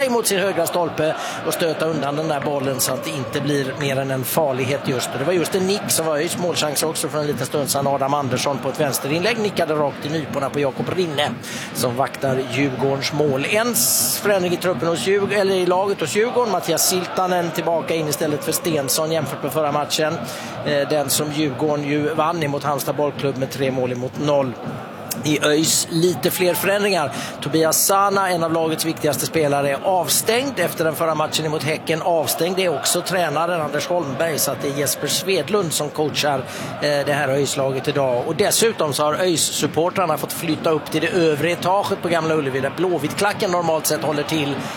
sig mot sin högra stolpe och stöta undan den där bollen så att det inte blir mer än en farlighet just. Och det var just en nick som var ÖIS målchans också för en liten stund sedan. Adam Andersson på ett vänsterinlägg nickade rakt i nyporna på Jakob Rinne som vaktar Djurgårdens mål. En förändring i truppen hos eller i laget hos Djurgården. Mattias Siltanen tillbaka in istället för Stensson jämfört med förra matchen. Den som Djurgården ju vann emot Halmstad bollklubb med 3-0. I ÖIS lite fler förändringar. Tobias Sana, en av lagets viktigaste spelare, är avstängd efter den förra matchen emot Häcken. Avstängd är också tränaren Anders Holmberg, så att det är Jesper Svedlund som coachar det här ÖIS-laget idag. Och dessutom så har ÖIS-supportrarna fått flytta upp till det övre etaget på Gamla Ullevi där Blåvittklacken normalt sett håller till